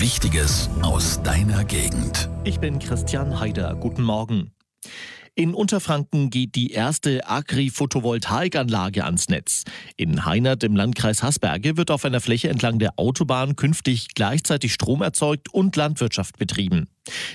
Wichtiges aus deiner Gegend. Ich bin Christian Haider. Guten Morgen. In Unterfranken geht die erste Agri-Photovoltaikanlage ans Netz. In Heinert im Landkreis Haßberge wird auf einer Fläche entlang der Autobahn künftig gleichzeitig Strom erzeugt und Landwirtschaft betrieben.